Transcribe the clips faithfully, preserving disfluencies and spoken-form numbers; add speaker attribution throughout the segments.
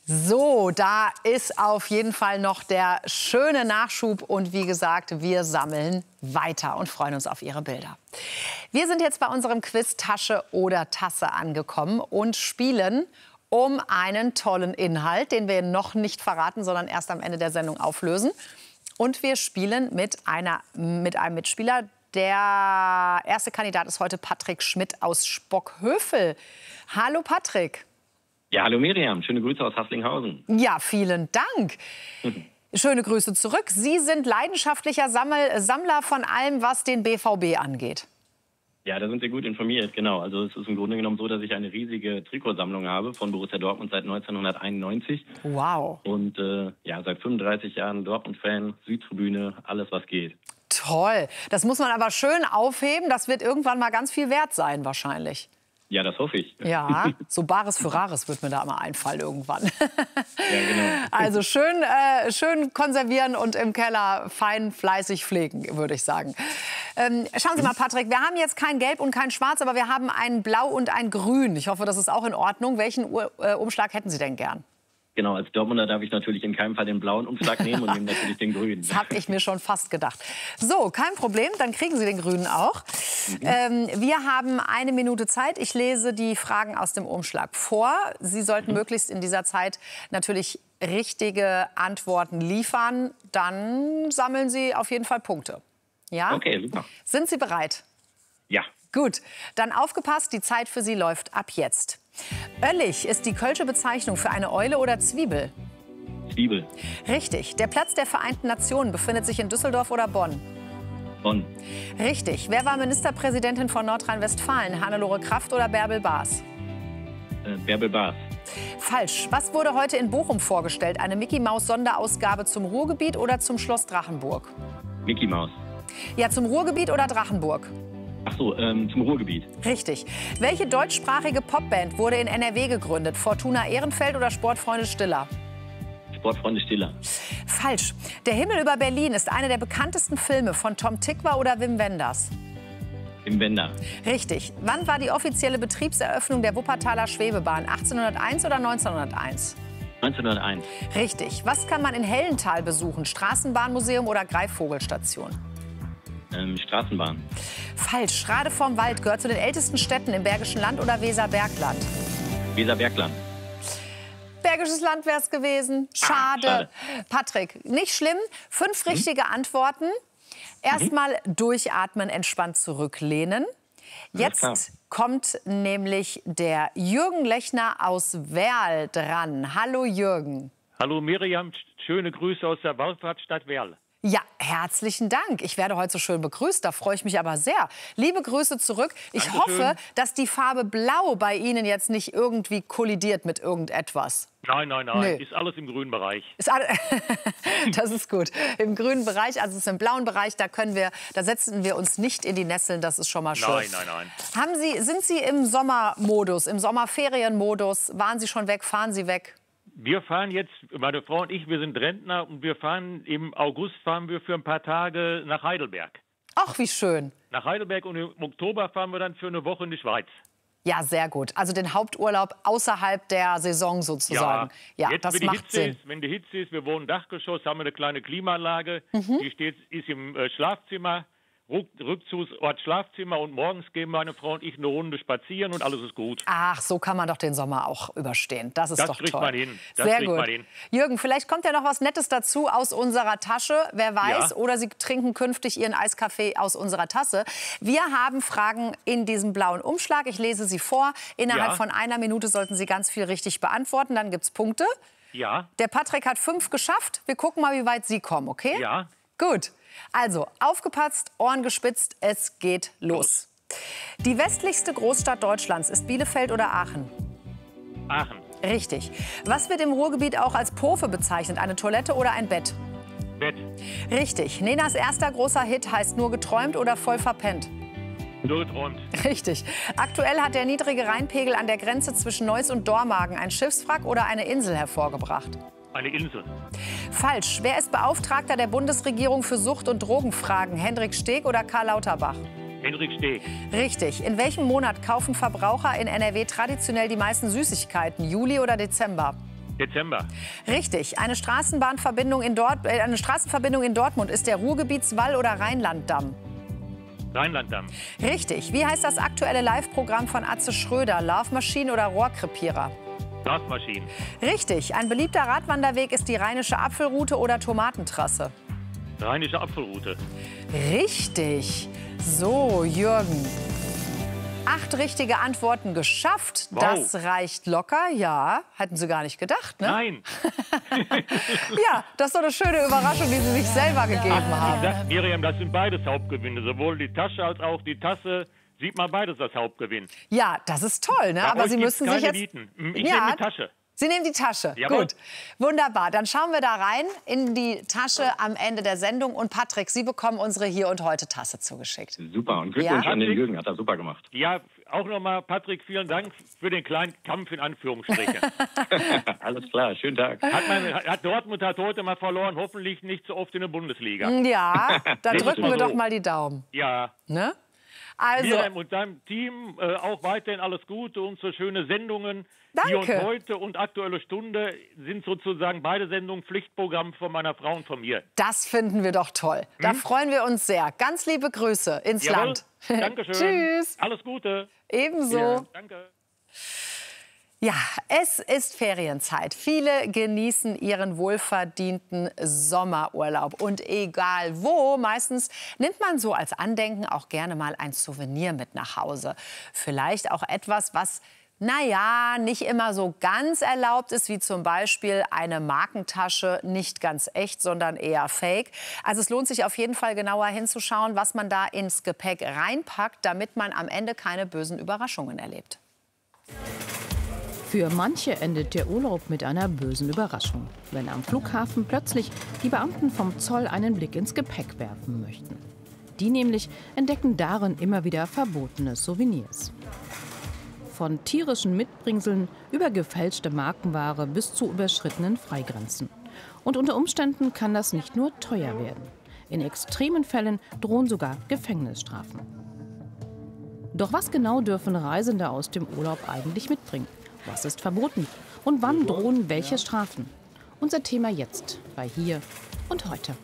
Speaker 1: So, da ist auf jeden Fall noch der schöne Nachschub. Und wie gesagt, wir sammeln weiter und freuen uns auf Ihre Bilder. Wir sind jetzt bei unserem Quiz Tasche oder Tasse angekommen und spielen um einen tollen Inhalt, den wir noch nicht verraten, sondern erst am Ende der Sendung auflösen. Und wir spielen mit, einer, mit einem Mitspieler. Der erste Kandidat ist heute Patrick Schmidt aus Spockhövel. Hallo Patrick.
Speaker 2: Ja, hallo Miriam, schöne Grüße aus Haßlinghausen.
Speaker 1: Ja, vielen Dank. Schöne Grüße zurück. Sie sind leidenschaftlicher Sammel Sammler von allem, was den B V B angeht.
Speaker 2: Ja, da sind Sie gut informiert, genau. Also es ist im Grunde genommen so, dass ich eine riesige Trikotsammlung habe von Borussia Dortmund seit neunzehnhunderteinundneunzig. Wow. Und äh, ja, seit fünfunddreißig Jahren Dortmund-Fan, Südtribüne, alles was geht.
Speaker 1: Toll. Das muss man aber schön aufheben. Das wird irgendwann mal ganz viel wert sein wahrscheinlich.
Speaker 2: Ja, das hoffe ich.
Speaker 1: Ja, so Bares für Rares wird mir da mal einfallen irgendwann.
Speaker 2: Ja, genau.
Speaker 1: Also schön, äh, schön konservieren und im Keller fein fleißig pflegen, würde ich sagen. Ähm, schauen Sie mal, Patrick, wir haben jetzt kein Gelb und kein Schwarz, aber wir haben ein Blau und ein Grün. Ich hoffe, das ist auch in Ordnung. Welchen Ur äh, Umschlag hätten Sie denn gern?
Speaker 2: Genau, als Dortmunder darf ich natürlich in keinem Fall den blauen Umschlag nehmen und nehme natürlich den grünen.
Speaker 1: Das habe ich mir schon fast gedacht. So, kein Problem, dann kriegen Sie den grünen auch. Mhm. Ähm, wir haben eine Minute Zeit. Ich lese die Fragen aus dem Umschlag vor. Sie sollten mhm. möglichst in dieser Zeit natürlich richtige Antworten liefern. Dann sammeln Sie auf jeden Fall Punkte. Ja?
Speaker 2: Okay, super.
Speaker 1: Sind Sie bereit?
Speaker 2: Ja.
Speaker 1: Gut, dann aufgepasst, die Zeit für Sie läuft ab jetzt. Oellig ist die kölsche Bezeichnung für eine Eule oder Zwiebel?
Speaker 2: Zwiebel.
Speaker 1: Richtig. Der Platz der Vereinten Nationen befindet sich in Düsseldorf oder Bonn?
Speaker 2: Bonn.
Speaker 1: Richtig. Wer war Ministerpräsidentin von Nordrhein-Westfalen? Hannelore Kraft oder Bärbel Baas?
Speaker 2: Äh, Bärbel Baas.
Speaker 1: Falsch. Was wurde heute in Bochum vorgestellt? Eine Mickey-Maus-Sonderausgabe zum Ruhrgebiet oder zum Schloss Drachenburg?
Speaker 2: Mickey Maus.
Speaker 1: Ja, zum Ruhrgebiet oder Drachenburg?
Speaker 2: Ach so, ähm, zum Ruhrgebiet.
Speaker 1: Richtig. Welche deutschsprachige Popband wurde in N R W gegründet? Fortuna Ehrenfeld oder Sportfreunde Stiller?
Speaker 2: Sportfreunde Stiller.
Speaker 1: Falsch. Der Himmel über Berlin ist einer der bekanntesten Filme von Tom Tykwer oder Wim Wenders?
Speaker 2: Wim Wenders.
Speaker 1: Richtig. Wann war die offizielle Betriebseröffnung der Wuppertaler Schwebebahn? achtzehnhunderteins oder neunzehnhunderteins?
Speaker 2: neunzehnhunderteins.
Speaker 1: Richtig. Was kann man in Hellenthal besuchen? Straßenbahnmuseum oder Greifvogelstation?
Speaker 2: Ähm, Straßenbahn.
Speaker 1: Falsch. Schrade vorm Wald gehört zu den ältesten Städten im Bergischen Land oder Weserbergland?
Speaker 2: Weserbergland.
Speaker 1: Bergisches Land wäre es gewesen. Schade.
Speaker 2: Ah, schade.
Speaker 1: Patrick, nicht schlimm. Fünf richtige mhm. Antworten. Erstmal mhm. durchatmen, entspannt zurücklehnen. Jetzt kommt nämlich der Jürgen Lechner aus Werl dran. Hallo Jürgen.
Speaker 3: Hallo Miriam, schöne Grüße aus der Wallfahrtsstadt Werl.
Speaker 1: Ja, herzlichen Dank. Ich werde heute so schön begrüßt, da freue ich mich aber sehr. Liebe Grüße zurück. Ich
Speaker 3: Dankeschön.
Speaker 1: hoffe, dass die Farbe Blau bei Ihnen jetzt nicht irgendwie kollidiert mit irgendetwas.
Speaker 3: Nein, nein, nein,
Speaker 1: Nee.
Speaker 3: ist alles im grünen Bereich.
Speaker 1: Ist alle das ist gut. Im grünen Bereich, also es ist im blauen Bereich, da können wir, da setzen wir uns nicht in die Nesseln, das ist schon mal schön.
Speaker 3: Nein, nein, nein.
Speaker 1: Haben Sie, sind Sie im Sommermodus, im Sommerferienmodus? Waren Sie schon weg? Fahren Sie weg?
Speaker 3: Wir fahren jetzt, meine Frau und ich, wir sind Rentner und wir fahren im August fahren wir für ein paar Tage nach Heidelberg.
Speaker 1: Ach, wie schön.
Speaker 3: Nach Heidelberg und im Oktober fahren wir dann für eine Woche in die Schweiz.
Speaker 1: Ja, sehr gut. Also den Haupturlaub außerhalb der Saison sozusagen. Ja,
Speaker 3: jetzt,
Speaker 1: das
Speaker 3: wenn die
Speaker 1: macht
Speaker 3: Hitze
Speaker 1: Sinn.
Speaker 3: ist, wenn die Hitze ist, wir wohnen Dachgeschoss, haben wir eine kleine Klimaanlage,
Speaker 1: Mhm.
Speaker 3: die steht, ist im äh, Schlafzimmer, Rück, Rückzugsort Schlafzimmer und morgens gehen meine Frau und ich eine Runde spazieren und alles ist gut.
Speaker 1: Ach, so kann man doch den Sommer auch überstehen. Das ist
Speaker 3: Das
Speaker 1: doch
Speaker 3: kriegt
Speaker 1: toll.
Speaker 3: man hin. Das
Speaker 1: Sehr
Speaker 3: kriegt
Speaker 1: gut.
Speaker 3: man hin.
Speaker 1: Jürgen, vielleicht kommt ja noch was Nettes dazu aus unserer Tasche. Wer weiß.
Speaker 3: Ja.
Speaker 1: Oder Sie trinken künftig Ihren Eiskaffee aus unserer Tasse. Wir haben Fragen in diesem blauen Umschlag. Ich lese sie vor. Innerhalb
Speaker 3: Ja.
Speaker 1: von einer Minute sollten Sie ganz viel richtig beantworten. Dann gibt es Punkte.
Speaker 3: Ja,
Speaker 1: Der Patrick hat fünf geschafft. Wir gucken mal, wie weit Sie kommen, okay?
Speaker 3: ja.
Speaker 1: Gut. Also, aufgepasst, Ohren gespitzt, es geht los. Die westlichste Großstadt Deutschlands ist Bielefeld oder Aachen?
Speaker 3: Aachen,
Speaker 1: Richtig. Was wird im Ruhrgebiet auch als Pofe bezeichnet? Eine Toilette oder ein Bett?
Speaker 3: Bett,
Speaker 1: Richtig. Nenas erster großer Hit heißt Nur geträumt oder Voll verpennt?
Speaker 3: nur geträumt.
Speaker 1: Richtig. Aktuell hat der niedrige Rheinpegel an der Grenze zwischen Neuss und Dormagen ein Schiffswrack oder eine Insel hervorgebracht.
Speaker 3: Eine Insel.
Speaker 1: Falsch. Wer ist Beauftragter der Bundesregierung für Sucht- und Drogenfragen? Hendrik Steg oder Karl Lauterbach?
Speaker 3: Hendrik Steg.
Speaker 1: Richtig. In welchem Monat kaufen Verbraucher in N R W traditionell die meisten Süßigkeiten? Juli oder Dezember?
Speaker 3: Dezember.
Speaker 1: Richtig. Eine Straßenbahnverbindung in Dort äh, eine Straßenverbindung in Dortmund ist der Ruhrgebietswall oder Rheinlanddamm?
Speaker 3: Rheinlanddamm.
Speaker 1: Richtig. Wie heißt das aktuelle Live-Programm von Atze Schröder? Laufmaschinen oder Rohrkrepierer?
Speaker 3: Laufmaschinen.
Speaker 1: Richtig. Ein beliebter Radwanderweg ist die Rheinische Apfelroute oder Tomatentrasse?
Speaker 3: Rheinische Apfelroute.
Speaker 1: Richtig. So, Jürgen. Acht richtige Antworten geschafft.
Speaker 3: Wow.
Speaker 1: Das reicht locker. Ja, hatten Sie gar nicht gedacht, ne?
Speaker 3: Nein.
Speaker 1: Ja, das ist doch eine schöne Überraschung, die Sie sich selber gegeben haben.
Speaker 3: Das, Miriam, das sind beides Hauptgewinne. Sowohl die Tasche als auch die Tasse. Sieht man beides als Hauptgewinn.
Speaker 1: Ja, das ist toll, ne?
Speaker 3: Bei
Speaker 1: Aber
Speaker 3: euch
Speaker 1: Sie
Speaker 3: gibt's
Speaker 1: müssen sich
Speaker 3: keine
Speaker 1: jetzt...
Speaker 3: Nieten. Ich
Speaker 1: Ja.
Speaker 3: nehme die Tasche.
Speaker 1: Sie nehmen die Tasche.
Speaker 3: Jawohl.
Speaker 1: Gut. Wunderbar. Dann schauen wir da rein in die Tasche am Ende der Sendung. Und Patrick, Sie bekommen unsere Hier und Heute Tasse zugeschickt.
Speaker 2: Super. Und Glückwunsch
Speaker 1: Ja.
Speaker 2: an den Jürgen. Hat er super gemacht.
Speaker 3: Ja, auch nochmal, Patrick, vielen Dank für den kleinen Kampf in Anführungsstrichen.
Speaker 2: Alles klar. Schönen Tag.
Speaker 3: Hat, man, hat Dortmund hat heute mal verloren, hoffentlich nicht so oft in der Bundesliga.
Speaker 1: Ja, da
Speaker 3: Nächstes
Speaker 1: drücken
Speaker 3: Mal
Speaker 1: wir
Speaker 3: so.
Speaker 1: doch mal die Daumen.
Speaker 3: Ja.
Speaker 1: Ne? Also,
Speaker 3: Miriam und deinem Team äh, auch weiterhin alles Gute und so schöne Sendungen.
Speaker 1: Danke.
Speaker 3: Hier und Heute und Aktuelle Stunde sind sozusagen beide Sendungen Pflichtprogramm von meiner Frau und von mir.
Speaker 1: das finden wir doch toll. Da
Speaker 3: Hm?
Speaker 1: freuen wir uns sehr. Ganz liebe Grüße ins
Speaker 3: Jawohl.
Speaker 1: Land.
Speaker 3: Dankeschön.
Speaker 1: Tschüss.
Speaker 3: Alles Gute.
Speaker 1: Ebenso.
Speaker 2: Ja.
Speaker 3: Danke.
Speaker 1: Ja, es ist Ferienzeit. Viele genießen ihren wohlverdienten Sommerurlaub. Und egal wo, meistens nimmt man so als Andenken auch gerne mal ein Souvenir mit nach Hause. Vielleicht auch etwas, was, naja, nicht immer so ganz erlaubt ist, wie zum Beispiel eine Markentasche, nicht ganz echt, sondern eher fake. Also es lohnt sich auf jeden Fall genauer hinzuschauen, was man da ins Gepäck reinpackt, damit man am Ende keine bösen Überraschungen erlebt.
Speaker 4: Für manche endet der Urlaub mit einer bösen Überraschung, wenn am Flughafen plötzlich die Beamten vom Zoll einen Blick ins Gepäck werfen möchten. Die nämlich entdecken darin immer wieder verbotene Souvenirs. Von tierischen Mitbringseln über gefälschte Markenware bis zu überschrittenen Freigrenzen. Und unter Umständen kann das nicht nur teuer werden. In extremen Fällen drohen sogar Gefängnisstrafen. Doch was genau dürfen Reisende aus dem Urlaub eigentlich mitbringen? Was ist verboten? Und wann drohen welche Strafen? Unser Thema jetzt bei Hier und Heute.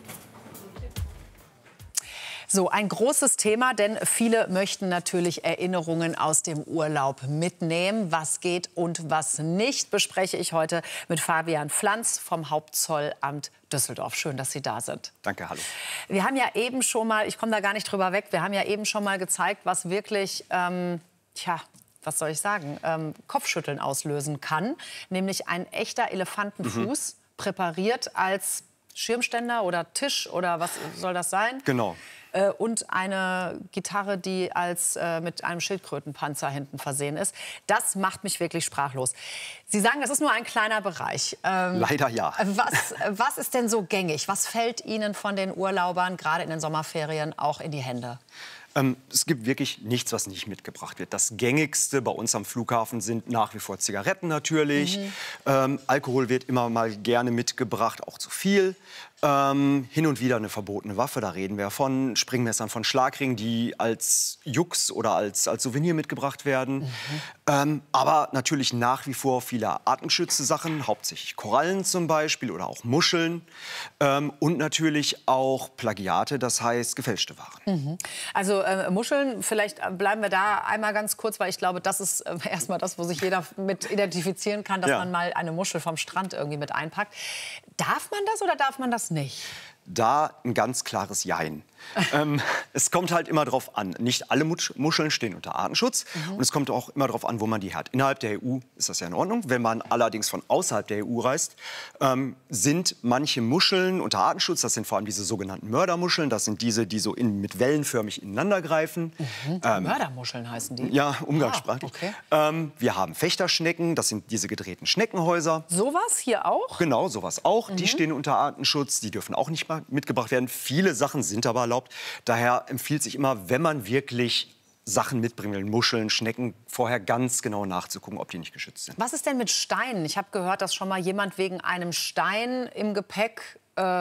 Speaker 1: So, ein großes Thema, denn viele möchten natürlich Erinnerungen aus dem Urlaub mitnehmen. Was geht und was nicht, bespreche ich heute mit Fabian Pflanz vom Hauptzollamt Düsseldorf. Schön, dass Sie da sind.
Speaker 5: Danke, hallo.
Speaker 1: Wir haben ja eben schon mal, ich komme da gar nicht drüber weg, wir haben ja eben schon mal gezeigt, was wirklich, ähm, tja, was soll ich sagen, ähm, Kopfschütteln auslösen kann. Nämlich ein echter Elefantenfuß, mhm. präpariert als Schirmständer oder Tisch oder was soll das sein?
Speaker 5: Genau.
Speaker 1: Äh, und eine Gitarre, die als, äh, mit einem Schildkrötenpanzer hinten versehen ist. Das macht mich wirklich sprachlos. Sie sagen, das ist nur ein kleiner Bereich. Ähm,
Speaker 5: Leider ja.
Speaker 1: Was, was ist denn so gängig? Was fällt Ihnen von den Urlaubern, gerade in den Sommerferien, auch in die Hände?
Speaker 5: Ähm, es gibt wirklich nichts, was nicht mitgebracht wird. Das Gängigste bei uns am Flughafen sind nach wie vor Zigaretten natürlich. Mhm. Ähm, Alkohol wird immer mal gerne mitgebracht, auch zu viel. Ähm, hin und wieder eine verbotene Waffe, da reden wir von Springmessern, von Schlagringen, die als Jux oder als, als Souvenir mitgebracht werden. Mhm. Ähm, aber natürlich nach wie vor viele artengeschützte Sachen, hauptsächlich Korallen zum Beispiel oder auch Muscheln. Ähm, und natürlich auch Plagiate, das heißt gefälschte Waren.
Speaker 1: Mhm. Also äh, Muscheln, vielleicht bleiben wir da einmal ganz kurz, weil ich glaube, das ist äh, erstmal das, wo sich jeder mit identifizieren kann, dass
Speaker 5: Ja.
Speaker 1: man mal eine Muschel vom Strand irgendwie mit einpackt. Darf man das oder darf man das nicht?
Speaker 5: Da ein ganz klares Jein. ähm, es kommt halt immer drauf an. Nicht alle Musch Muscheln stehen unter Artenschutz. Mhm. Und es kommt auch immer darauf an, wo man die hat. Innerhalb der E U ist das ja in Ordnung. Wenn man allerdings von außerhalb der E U reist, ähm, sind manche Muscheln unter Artenschutz. Das sind vor allem diese sogenannten Mördermuscheln. Das sind diese, die so in, mit wellenförmig ineinander greifen.
Speaker 1: Mhm.
Speaker 5: Ähm,
Speaker 1: Mördermuscheln heißen die?
Speaker 5: Ja, umgangssprachlich.
Speaker 1: Ah, okay.
Speaker 5: ähm, wir haben Fechterschnecken. Das sind diese gedrehten Schneckenhäuser.
Speaker 1: Sowas hier auch?
Speaker 5: Genau, sowas auch.
Speaker 1: Mhm.
Speaker 5: Die stehen unter Artenschutz. Die dürfen auch nicht mal mitgebracht werden. Viele Sachen sind aber erlaubt. Daher empfiehlt sich immer, wenn man wirklich Sachen mitbringen will, Muscheln, Schnecken, vorher ganz genau nachzugucken, ob die nicht geschützt sind.
Speaker 1: Was ist denn mit Steinen? Ich habe gehört, dass schon mal jemand wegen einem Stein im Gepäck äh,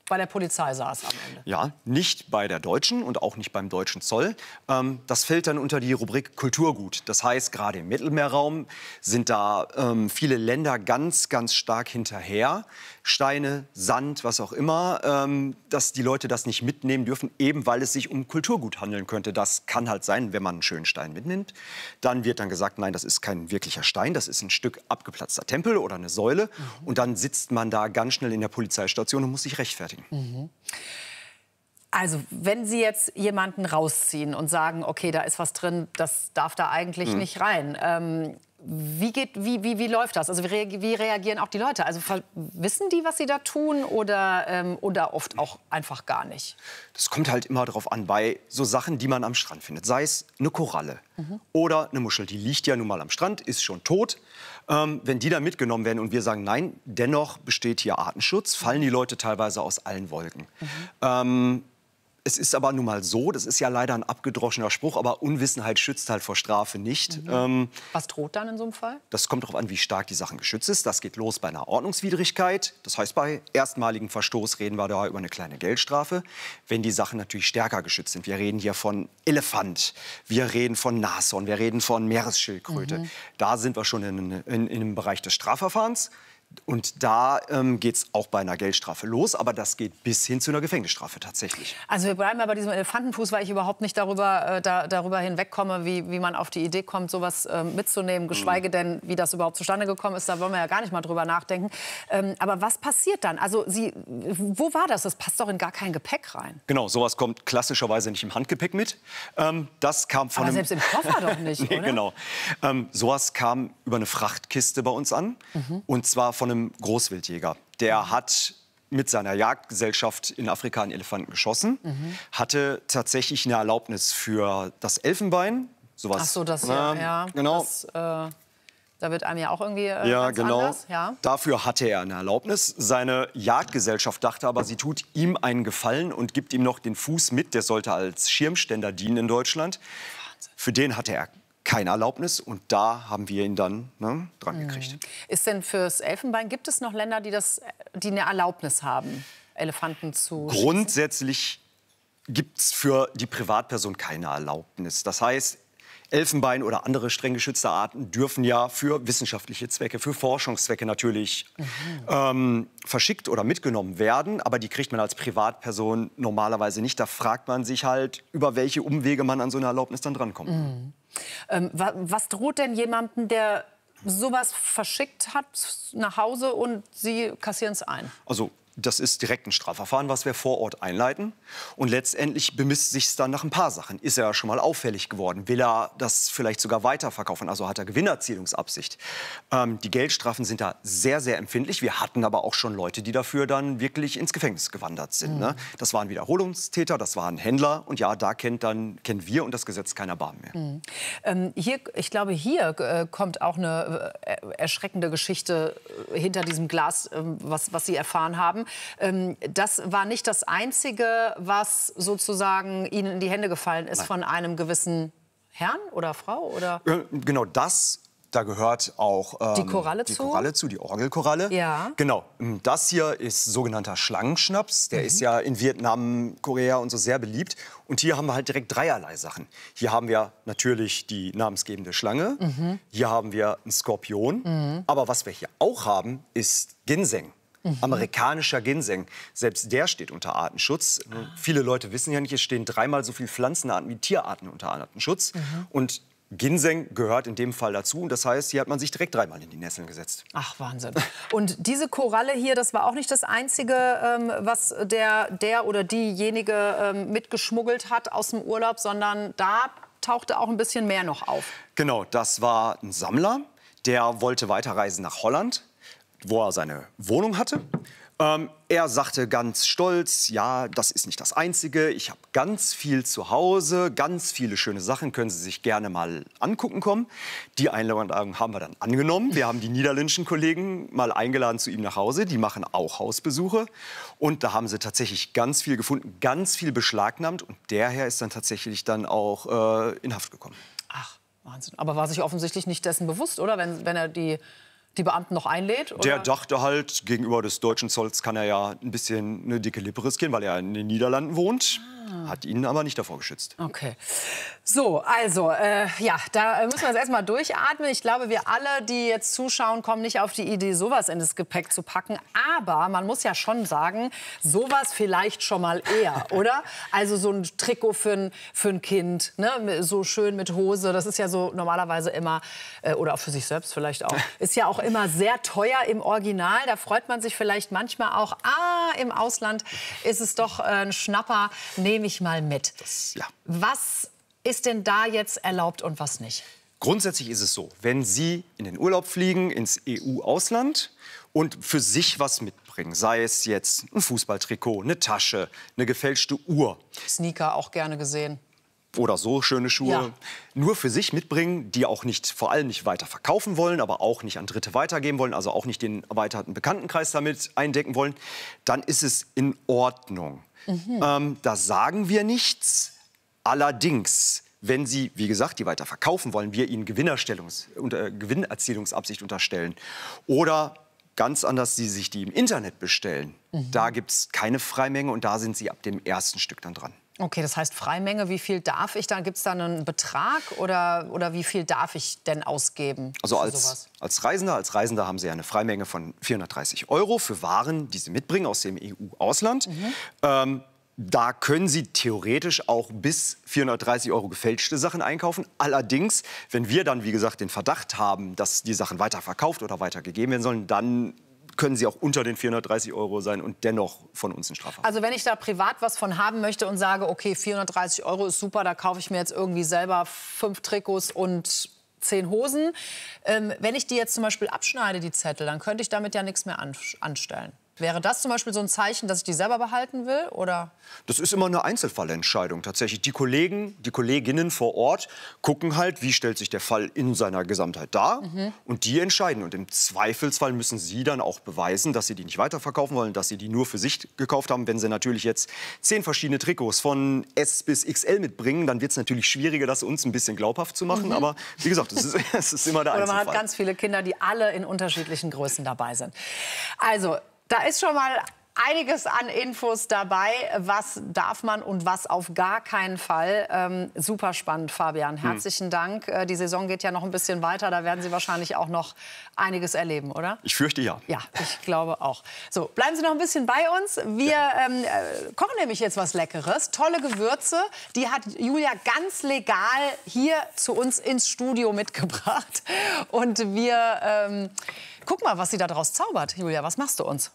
Speaker 1: bei der Polizei saß am Ende.
Speaker 5: Ja, nicht bei der Deutschen und auch nicht beim deutschen Zoll. Ähm, das fällt dann unter die Rubrik Kulturgut. Das heißt, gerade im Mittelmeerraum sind da ähm, viele Länder ganz, ganz stark hinterher. Steine, Sand, was auch immer, ähm, dass die Leute das nicht mitnehmen dürfen, eben weil es sich um Kulturgut handeln könnte. Das kann halt sein, wenn man einen schönen Stein mitnimmt. Dann wird dann gesagt, nein, das ist kein wirklicher Stein, das ist ein Stück abgeplatzter Tempel oder eine Säule. Mhm. Und dann sitzt man da ganz schnell in der Polizeistation und muss sich rechtfertigen. Mhm.
Speaker 1: Also, wenn Sie jetzt jemanden rausziehen und sagen, okay, da ist was drin, das darf da eigentlich mhm. nicht rein. Ähm, wie, geht, wie, wie, wie läuft das? Also, wie, rea wie reagieren auch die Leute? Also, wissen die, was sie da tun oder, ähm, oder oft auch einfach gar nicht?
Speaker 5: Das kommt halt immer darauf an, bei so Sachen, die man am Strand findet. Sei es eine Koralle mhm. oder eine Muschel, die liegt ja nun mal am Strand, ist schon tot. Ähm, wenn die da mitgenommen werden und wir sagen, nein, dennoch besteht hier Artenschutz, fallen die Leute teilweise aus allen Wolken. Mhm. Ähm, Es ist aber nun mal so, das ist ja leider ein abgedroschener Spruch, aber Unwissenheit schützt halt vor Strafe nicht.
Speaker 1: Mhm.
Speaker 5: Ähm,
Speaker 1: Was droht dann in so einem Fall?
Speaker 5: Das kommt darauf an, wie stark die Sachen geschützt ist. Das geht los bei einer Ordnungswidrigkeit. Das heißt, bei erstmaligem Verstoß reden wir da über eine kleine Geldstrafe. Wenn die Sachen natürlich stärker geschützt sind. Wir reden hier von Elefant, wir reden von Nashorn, wir reden von Meeresschildkröte. Mhm. Da sind wir schon in, in, in einem Bereich des Strafverfahrens. Und da ähm, geht es auch bei einer Geldstrafe los, aber das geht bis hin zu einer Gefängnisstrafe tatsächlich.
Speaker 1: Also wir bleiben mal bei diesem Elefantenfuß, weil ich überhaupt nicht darüber, äh, da, darüber hinwegkomme, wie, wie man auf die Idee kommt, sowas äh, mitzunehmen, geschweige denn, wie das überhaupt zustande gekommen ist. Da wollen wir ja gar nicht mal drüber nachdenken. Ähm, aber was passiert dann? Also Sie, wo war das? Das passt doch in gar kein Gepäck rein.
Speaker 5: Genau, sowas kommt klassischerweise nicht im Handgepäck mit. Ähm, das kam von
Speaker 1: aber
Speaker 5: einem
Speaker 1: selbst im Koffer doch nicht,
Speaker 5: nee,
Speaker 1: oder?
Speaker 5: Genau. Ähm, sowas kam über eine Frachtkiste bei uns an. Mhm. Und zwar von einem Großwildjäger. Der hat mit seiner Jagdgesellschaft in Afrika einen Elefanten geschossen, mhm. hatte tatsächlich eine Erlaubnis für das Elfenbein. Sowas,
Speaker 1: Ach so, das ja,
Speaker 5: äh,
Speaker 1: ja.
Speaker 5: Genau.
Speaker 1: Das, äh, da wird einem ja auch irgendwie äh,
Speaker 5: ja,
Speaker 1: ganz
Speaker 5: genau.
Speaker 1: anders. Ja,
Speaker 5: dafür hatte er eine Erlaubnis. Seine Jagdgesellschaft dachte aber, sie tut ihm einen Gefallen und gibt ihm noch den Fuß mit. Der sollte als Schirmständer dienen in Deutschland. Wahnsinn. Für den hatte er keine Erlaubnis und da haben wir ihn dann ne, dran gekriegt.
Speaker 1: Ist denn fürs Elfenbein, gibt es noch Länder, die, das, die eine Erlaubnis haben, Elefanten zu schießen?
Speaker 5: Grundsätzlich gibt es für die Privatperson keine Erlaubnis. Das heißt, Elfenbein oder andere streng geschützte Arten dürfen ja für wissenschaftliche Zwecke, für Forschungszwecke natürlich mhm. ähm, verschickt oder mitgenommen werden. Aber die kriegt man als Privatperson normalerweise nicht. Da fragt man sich halt, über welche Umwege man an so eine Erlaubnis dann drankommt.
Speaker 1: Mhm. Ähm, wa was droht denn jemandem, der sowas verschickt hat nach Hause und Sie kassieren es ein?
Speaker 5: Also das ist direkt ein Strafverfahren, was wir vor Ort einleiten. Und letztendlich bemisst sich es dann nach ein paar Sachen. Ist er schon mal auffällig geworden? Will er das vielleicht sogar weiterverkaufen? Also hat er Gewinnerzielungsabsicht? Ähm, die Geldstrafen sind da sehr, sehr empfindlich. Wir hatten aber auch schon Leute, die dafür dann wirklich ins Gefängnis gewandert sind. Mhm. Ne? Das waren Wiederholungstäter, das waren Händler. Und ja, da kennt dann kennen wir und das Gesetz kein Erbarmen mehr.
Speaker 1: Mhm. Ähm, hier, ich glaube, hier äh, kommt auch eine äh, erschreckende Geschichte äh, hinter diesem Glas, äh, was, was Sie erfahren haben. Das war nicht das Einzige, was sozusagen Ihnen in die Hände gefallen ist. Nein. Von einem gewissen Herrn oder Frau? Oder?
Speaker 5: Genau, das. Da gehört auch ähm,
Speaker 1: die Koralle
Speaker 5: die
Speaker 1: zu,
Speaker 5: Koralle zu, die Orgelkoralle.
Speaker 1: Ja.
Speaker 5: Genau. Das hier ist sogenannter Schlangenschnaps. Der mhm. ist ja in Vietnam, Korea und so sehr beliebt. Und hier haben wir halt direkt dreierlei Sachen. Hier haben wir natürlich die namensgebende Schlange. Mhm. Hier haben wir einen Skorpion. Mhm. Aber was wir hier auch haben, ist Ginseng. Mhm. Amerikanischer Ginseng. Selbst der steht unter Artenschutz. Ah. Viele Leute wissen ja nicht, es stehen dreimal so viele Pflanzenarten wie Tierarten unter Artenschutz. Mhm. Und Ginseng gehört in dem Fall dazu. Und das heißt, hier hat man sich direkt dreimal in die Nesseln gesetzt.
Speaker 1: Ach, Wahnsinn. Und diese Koralle hier, das war auch nicht das Einzige, ähm, was der, der oder diejenige ähm, mitgeschmuggelt hat aus dem Urlaub, sondern da tauchte auch ein bisschen mehr noch auf.
Speaker 5: Genau, das war ein Sammler, der wollte weiterreisen nach Holland, wo er seine Wohnung hatte. Ähm, er sagte ganz stolz, ja, das ist nicht das Einzige. Ich habe ganz viel zu Hause, ganz viele schöne Sachen, können Sie sich gerne mal angucken kommen. Die Einladung haben wir dann angenommen. Wir haben die niederländischen Kollegen mal eingeladen zu ihm nach Hause. Die machen auch Hausbesuche. Und da haben sie tatsächlich ganz viel gefunden, ganz viel beschlagnahmt. Und der Herr ist dann tatsächlich dann auch äh, in Haft gekommen.
Speaker 1: Ach, Wahnsinn. Aber war sich offensichtlich nicht dessen bewusst, oder? Wenn, wenn er die die Beamten noch einlädt? Oder?
Speaker 5: Der dachte halt, gegenüber des deutschen Zolls kann er ja ein bisschen eine dicke Lippe riskieren, weil er in den Niederlanden wohnt. Ah. Hat ihn aber nicht davor geschützt.
Speaker 1: Okay. So, also, äh, ja, da müssen wir jetzt erstmal durchatmen. Ich glaube, wir alle, die jetzt zuschauen, kommen nicht auf die Idee, sowas in das Gepäck zu packen. Aber man muss ja schon sagen, sowas vielleicht schon mal eher, oder? Also so ein Trikot für ein, für ein Kind, ne? So schön mit Hose. Das ist ja so normalerweise immer, äh, oder auch für sich selbst vielleicht auch, ist ja auch immer sehr teuer im Original. Da freut man sich vielleicht manchmal auch, ah, im Ausland ist es doch äh, ein Schnapper, nehme ich mal mit.
Speaker 5: Das, ja.
Speaker 1: Was ist denn da jetzt erlaubt und was nicht?
Speaker 5: Grundsätzlich ist es so, wenn Sie in den Urlaub fliegen, ins E U-Ausland und für sich was mitbringen, sei es jetzt ein Fußballtrikot, eine Tasche, eine gefälschte Uhr.
Speaker 1: Sneaker auch gerne gesehen.
Speaker 5: Oder so schöne Schuhe,
Speaker 1: Ja.
Speaker 5: nur für sich mitbringen, die auch nicht, vor allem nicht weiter verkaufen wollen, aber auch nicht an Dritte weitergeben wollen, also auch nicht den erweiterten Bekanntenkreis damit eindecken wollen, dann ist es in Ordnung. Mhm. Ähm, da sagen wir nichts. Allerdings, wenn Sie, wie gesagt, die weiter verkaufen wollen, wir Ihnen Gewinnerstellungs- unter, Gewinnerzielungsabsicht unterstellen oder ganz anders, Sie sich die im Internet bestellen, mhm. da gibt es keine Freimenge und da sind Sie ab dem ersten Stück dann dran.
Speaker 1: Okay, das heißt Freimenge, wie viel darf ich dann? Gibt es da einen Betrag oder, oder wie viel darf ich denn ausgeben?
Speaker 5: Also als, als Reisender, als Reisender haben Sie eine Freimenge von vierhundertdreißig Euro für Waren, die Sie mitbringen aus dem E U-Ausland. Mhm. Ähm, Da können Sie theoretisch auch bis vierhundertdreißig Euro gefälschte Sachen einkaufen. Allerdings, wenn wir dann, wie gesagt, den Verdacht haben, dass die Sachen weiterverkauft oder weitergegeben werden sollen, dann können sie auch unter den vierhundertdreißig Euro sein und dennoch von uns in Strafhaft.
Speaker 1: Also wenn ich da privat was von haben möchte und sage, okay, vierhundertdreißig Euro ist super, da kaufe ich mir jetzt irgendwie selber fünf Trikots und zehn Hosen. Ähm, wenn ich die jetzt zum Beispiel abschneide, die Zettel, dann könnte ich damit ja nichts mehr an, anstellen. Wäre das zum Beispiel so ein Zeichen, dass ich die selber behalten will, oder?
Speaker 5: Das ist immer eine Einzelfallentscheidung tatsächlich. Die Kollegen, die Kolleginnen vor Ort gucken halt, wie stellt sich der Fall in seiner Gesamtheit dar, mhm. und die entscheiden. Und im Zweifelsfall müssen sie dann auch beweisen, dass sie die nicht weiterverkaufen wollen, dass sie die nur für sich gekauft haben. Wenn sie natürlich jetzt zehn verschiedene Trikots von S bis X L mitbringen, dann wird es natürlich schwieriger, das uns ein bisschen glaubhaft zu machen. Mhm. Aber wie gesagt, es ist, es ist immer der
Speaker 1: Oder
Speaker 5: Einzelfall.
Speaker 1: man hat ganz viele Kinder, die alle in unterschiedlichen Größen dabei sind. Also, da ist schon mal einiges an Infos dabei, was darf man und was auf gar keinen Fall. Ähm, super spannend, Fabian. Herzlichen hm. Dank. Äh, die Saison geht ja noch ein bisschen weiter. Da werden Sie wahrscheinlich auch noch einiges erleben, oder?
Speaker 5: Ich fürchte ja.
Speaker 1: Ja, ich glaube auch. So, bleiben Sie noch ein bisschen bei uns. Wir ja. ähm, äh, kochen nämlich jetzt was Leckeres. Tolle Gewürze. Die hat Julia ganz legal hier zu uns ins Studio mitgebracht. Und wir ähm, gucken mal, was sie da draus zaubert. Julia, was machst du uns?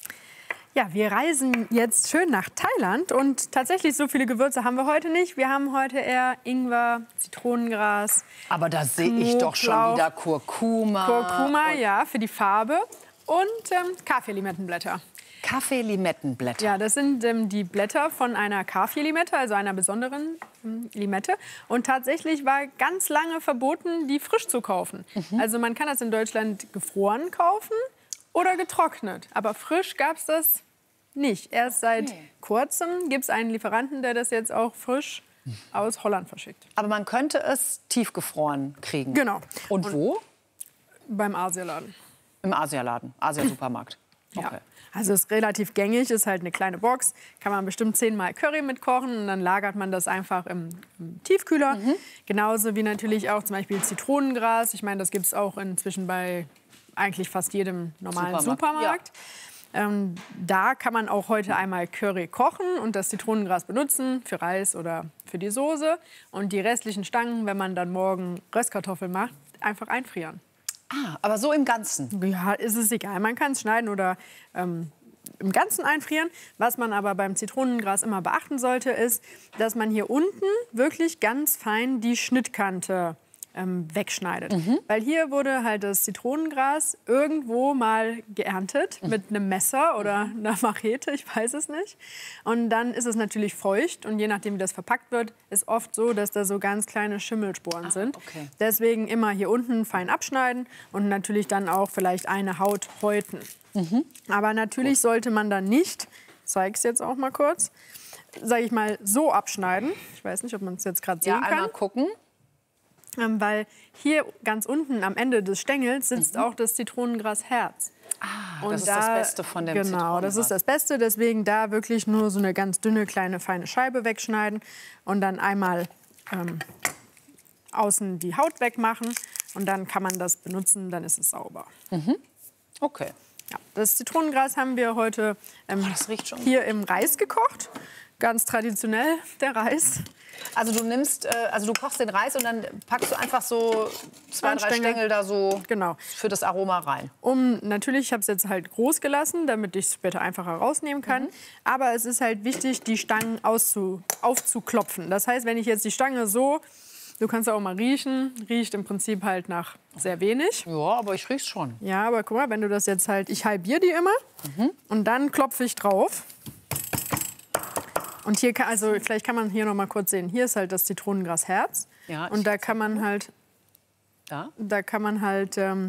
Speaker 6: Ja, wir reisen jetzt schön nach Thailand und tatsächlich so viele Gewürze haben wir heute nicht. Wir haben heute eher Ingwer, Zitronengras.
Speaker 1: Aber da sehe ich doch schon wieder Kurkuma.
Speaker 6: Kurkuma, ja, für die Farbe. Und ähm, Kaffeelimettenblätter.
Speaker 1: Kaffeelimettenblätter.
Speaker 6: Ja, das sind ähm, die Blätter von einer Kaffeelimette, also einer besonderen ähm, Limette. Und tatsächlich war ganz lange verboten, die frisch zu kaufen. Mhm. Also man kann das in Deutschland gefroren kaufen oder getrocknet. Aber frisch gab es das nicht. Erst seit okay. kurzem gibt es einen Lieferanten, der das jetzt auch frisch aus Holland verschickt.
Speaker 1: Aber man könnte es tiefgefroren kriegen?
Speaker 6: Genau.
Speaker 1: Und, Und wo?
Speaker 6: Beim Asialaden.
Speaker 1: Im Asialaden, Asia-Supermarkt. Okay.
Speaker 6: Ja. Also ist relativ gängig, ist halt eine kleine Box. Kann man bestimmt zehnmal Curry mitkochen und dann lagert man das einfach im, im Tiefkühler. Mhm. Genauso wie natürlich auch zum Beispiel Zitronengras. Ich meine, das gibt es auch inzwischen bei eigentlich fast jedem normalen Supermarkt. Supermarkt. Ja. Ähm, da kann man auch heute einmal Curry kochen und das Zitronengras benutzen für Reis oder für die Soße. Und die restlichen Stangen, wenn man dann morgen Röstkartoffeln macht, einfach einfrieren.
Speaker 1: Ah, aber so im Ganzen?
Speaker 6: Ja, ist es egal. Man kann es schneiden oder ähm, im Ganzen einfrieren. Was man aber beim Zitronengras immer beachten sollte, ist, dass man hier unten wirklich ganz fein die Schnittkante ähm, wegschneidet. Mhm. Weil hier wurde halt das Zitronengras irgendwo mal geerntet mhm. mit einem Messer oder einer Machete, ich weiß es nicht. Und dann ist es natürlich feucht und je nachdem, wie das verpackt wird, ist oft so, dass da so ganz kleine Schimmelsporen ah, sind. Okay. Deswegen immer hier unten fein abschneiden und natürlich dann auch vielleicht eine Haut häuten. Mhm. Aber natürlich sollte man dann nicht, ich zeige es jetzt auch mal kurz, sage ich mal, so abschneiden. Ich weiß nicht, ob man es jetzt gerade sehen
Speaker 1: ja,
Speaker 6: kann.
Speaker 1: Einmal gucken.
Speaker 6: ähm, weil hier ganz unten am Ende des Stängels sitzt
Speaker 1: Mhm.
Speaker 6: auch das Zitronengrasherz.
Speaker 1: Ah,
Speaker 6: Und
Speaker 1: das ist
Speaker 6: da,
Speaker 1: das Beste von dem
Speaker 6: Genau,
Speaker 1: Zitronengras.
Speaker 6: das ist das Beste. Deswegen da wirklich nur so eine ganz dünne, kleine, feine Scheibe wegschneiden und dann einmal ähm, außen die Haut wegmachen. Und dann kann man das benutzen, dann ist es sauber.
Speaker 1: Mhm. Okay.
Speaker 6: Ja, das Zitronengras haben wir heute ähm,
Speaker 1: Oh, das riecht schon
Speaker 6: hier im Reis gekocht. Ganz traditionell, der Reis.
Speaker 1: Also du nimmst, äh, also du kochst den Reis und dann packst du einfach so zwei, drei
Speaker 6: Stängel.
Speaker 1: Stängel da so
Speaker 6: Genau.
Speaker 1: für das Aroma rein.
Speaker 6: Um, natürlich, ich habe es jetzt halt groß gelassen, damit ich es später einfacher rausnehmen kann.
Speaker 1: Mhm.
Speaker 6: Aber es ist halt wichtig, die Stangen auszu, aufzuklopfen. Das heißt, wenn ich jetzt die Stange so, du kannst auch mal riechen, riecht im Prinzip halt nach sehr wenig.
Speaker 1: Ja, aber ich riech's schon.
Speaker 6: Ja, aber guck mal, wenn du das jetzt halt, ich halbiere die immer mhm. und dann klopfe ich drauf. Und hier kann, also vielleicht kann man hier noch mal kurz sehen, hier ist halt das Zitronengrasherz.
Speaker 1: Ja,
Speaker 6: und da kann man halt,
Speaker 1: Da?
Speaker 6: da kann man halt ähm,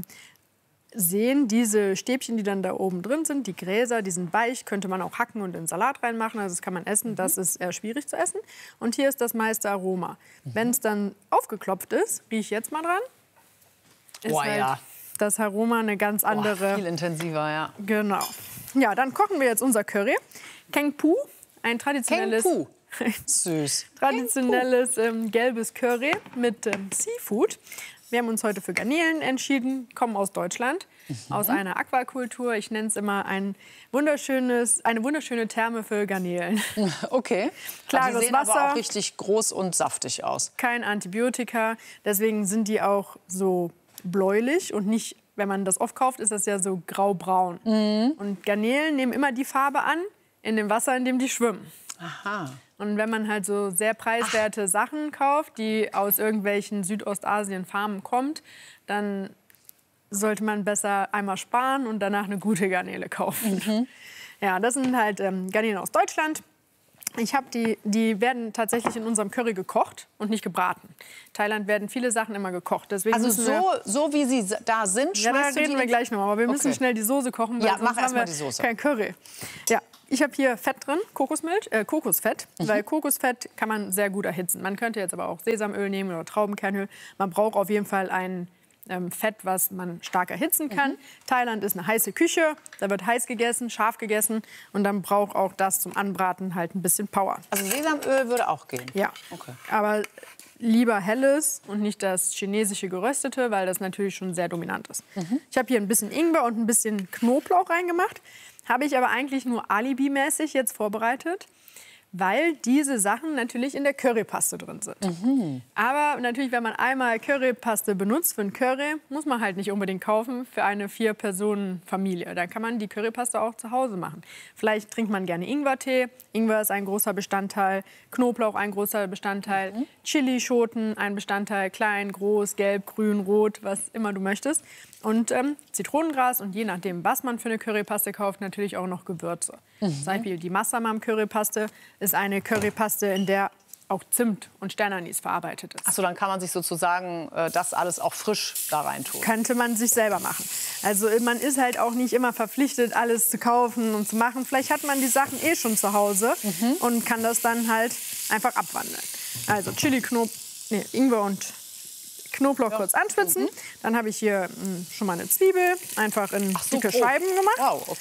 Speaker 6: sehen, diese Stäbchen, die dann da oben drin sind, die Gräser, die sind weich, könnte man auch hacken und in Salat reinmachen, also das kann man essen, das ist eher schwierig zu essen. Und hier ist das meiste Aroma. Mhm. Wenn es dann aufgeklopft ist, riech ich jetzt mal dran, ist
Speaker 1: Boah,
Speaker 6: halt
Speaker 1: ja.
Speaker 6: das Aroma eine ganz andere.
Speaker 1: Boah, viel intensiver, ja.
Speaker 6: Genau. Ja, dann kochen wir jetzt unser Curry. Keng Pu, ein traditionelles,
Speaker 1: Keng Pu. Süß.
Speaker 6: traditionelles ähm, gelbes Curry mit ähm, Seafood. Wir haben uns heute für Garnelen entschieden, kommen aus Deutschland, mhm. aus einer Aquakultur. Ich nenne es immer ein wunderschönes, eine wunderschöne Therme für Garnelen.
Speaker 1: Okay.
Speaker 6: Klares
Speaker 1: die sehen
Speaker 6: Wasser.
Speaker 1: aber auch richtig groß und saftig aus.
Speaker 6: Kein Antibiotika, deswegen sind die auch so bläulich und nicht, wenn man das oft kauft, ist das ja so graubraun. Mhm. Und Garnelen nehmen immer die Farbe an in dem Wasser, in dem die schwimmen.
Speaker 1: Aha.
Speaker 6: Und wenn man halt so sehr preiswerte Ach. Sachen kauft, die aus irgendwelchen Südostasien-Farmen kommt, dann sollte man besser einmal sparen und danach eine gute Garnele kaufen. Mhm. Ja, das sind halt ähm, Garnelen aus Deutschland. Ich habe die, die werden tatsächlich in unserem Curry gekocht und nicht gebraten. In Thailand werden viele Sachen immer gekocht. Deswegen
Speaker 1: also
Speaker 6: müssen
Speaker 1: so,
Speaker 6: wir,
Speaker 1: so wie sie da sind,
Speaker 6: ja, da
Speaker 1: schmeißt du
Speaker 6: reden
Speaker 1: die
Speaker 6: wir
Speaker 1: in-
Speaker 6: gleich noch mal. Aber wir müssen
Speaker 1: Okay.
Speaker 6: schnell die Soße kochen, weil
Speaker 1: Ja, mach
Speaker 6: sonst
Speaker 1: erst
Speaker 6: haben
Speaker 1: mal
Speaker 6: wir
Speaker 1: die Soße.
Speaker 6: kein Curry. Ja, ich habe hier Fett drin, Kokosmilch, äh, Kokosfett,
Speaker 1: Mhm.
Speaker 6: weil Kokosfett kann man sehr gut erhitzen. Man könnte jetzt aber auch Sesamöl nehmen oder Traubenkernöl. Man braucht auf jeden Fall ein ähm, Fett, was man stark erhitzen kann.
Speaker 1: Mhm.
Speaker 6: Thailand ist eine heiße Küche, da wird heiß gegessen, scharf gegessen und dann braucht auch das zum Anbraten halt ein bisschen Power.
Speaker 1: Also Sesamöl würde auch gehen.
Speaker 6: Ja,
Speaker 1: Okay.
Speaker 6: aber lieber helles und nicht das chinesische geröstete, weil das natürlich schon sehr dominant ist.
Speaker 1: Mhm.
Speaker 6: Ich habe hier ein bisschen Ingwer und ein bisschen Knoblauch reingemacht. Habe ich aber eigentlich nur alibimäßig jetzt vorbereitet, weil diese Sachen natürlich in der Currypaste drin sind.
Speaker 1: Mhm.
Speaker 6: Aber natürlich, wenn man einmal Currypaste benutzt für ein Curry, muss man halt nicht unbedingt kaufen für eine Vier-Personen-Familie. Dann kann man die Currypaste auch zu Hause machen. Vielleicht trinkt man gerne Ingwertee. Ingwer ist ein großer Bestandteil, Knoblauch ein großer Bestandteil,
Speaker 1: Mhm.
Speaker 6: Chilischoten ein Bestandteil, klein, groß, gelb, grün, rot, was immer du möchtest. Und ähm, Zitronengras und je nachdem, was man für eine Currypaste kauft, natürlich auch noch Gewürze.
Speaker 1: Mhm.
Speaker 6: Zum Beispiel die Massamam Currypaste ist eine Currypaste, in der auch Zimt und Sternanis verarbeitet ist.
Speaker 1: Achso, dann kann man sich sozusagen äh, das alles auch frisch da rein tun.
Speaker 6: Könnte man sich selber machen. Also man ist halt auch nicht immer verpflichtet, alles zu kaufen und zu machen. Vielleicht hat man die Sachen eh schon zu Hause
Speaker 1: Mhm.
Speaker 6: und kann das dann halt einfach abwandeln. Also Chili, Knob nee, Ingwer und Knoblauch kurz anschwitzen.
Speaker 1: Mhm.
Speaker 6: Dann habe ich hier mh, schon mal eine Zwiebel einfach in
Speaker 1: Ach so,
Speaker 6: dicke
Speaker 1: grob.
Speaker 6: Scheiben gemacht.
Speaker 1: Wow, okay.